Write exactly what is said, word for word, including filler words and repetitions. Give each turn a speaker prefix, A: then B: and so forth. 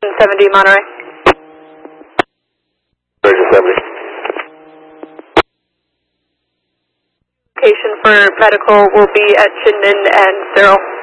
A: seventy Monterey.
B: Virgin seventy.
A: Location for medical will be at Chittenden and Cyril.